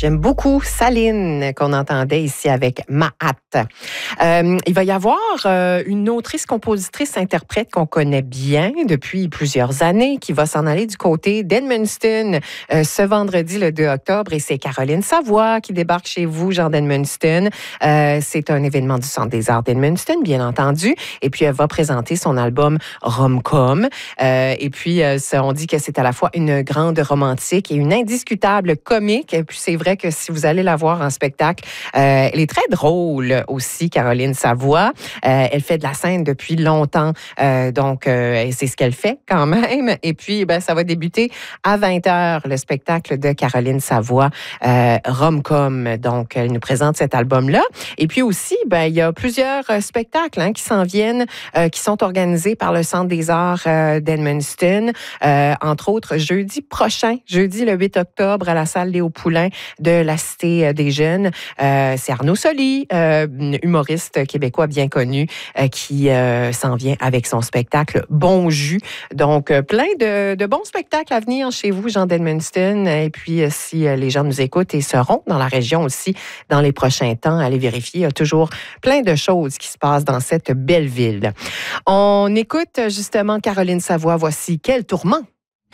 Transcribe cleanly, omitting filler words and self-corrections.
J'aime beaucoup Saline qu'on entendait ici avec Mahat. Il va y avoir une autrice, compositrice, interprète qu'on connaît bien depuis plusieurs années qui va s'en aller du côté d'Edmundston ce vendredi le 2 octobre et c'est Caroline Savoie qui débarque chez vous, Jean d'Edmundston. C'est un événement du Centre des arts d'Edmundston, bien entendu. Et puis, elle va présenter son album Rom-Com. Et puis, on dit que c'est à la fois une grande romantique et une indiscutable comique. Et puis, c'est vrai que si vous allez la voir en spectacle, elle est très drôle aussi, Caroline Savoie. Elle fait de la scène depuis longtemps. Donc, c'est ce qu'elle fait quand même. Et puis, ça va débuter à 20h, le spectacle de Caroline Savoie, Rom-Com. Donc, elle nous présente cet album-là. Et puis aussi, il y a plusieurs spectacles qui s'en viennent, qui sont organisés par le Centre des arts d'Edmundston. Entre autres, jeudi prochain, jeudi le 8 octobre, à la salle Léo Poulain de la Cité des Jeunes. C'est Arnaud Soli, humoriste québécois bien connu, qui s'en vient avec son spectacle Bon Jus. Donc, plein de bons spectacles à venir chez vous, Jean d'Edmundston. Et puis, si les gens nous écoutent et seront dans la région aussi dans les prochains temps, allez vérifier. Il y a toujours plein de choses qui se passent dans cette belle ville. On écoute justement Caroline Savoie. Voici Quel tourment.